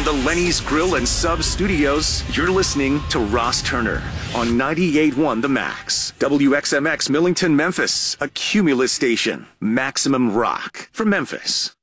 From the Lenny's Grill and Sub Studios, you're listening to Ross Turner on 98.1 The Max. WXMX Millington, Memphis, a Cumulus station. Maximum rock from Memphis.